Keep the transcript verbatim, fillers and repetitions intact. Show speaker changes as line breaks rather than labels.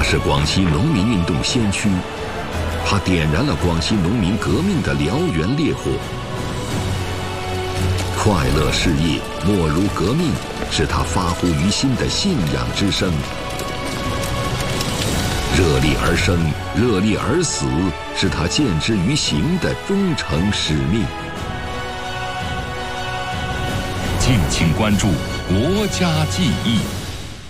他是广西农民运动先驱，他点燃了广西农民革命的燎原烈火。快乐事业莫如革命，是他发乎于心的信仰之声。热力而生，热力而死，是他见之于行的忠诚使命。
敬请关注国家记忆。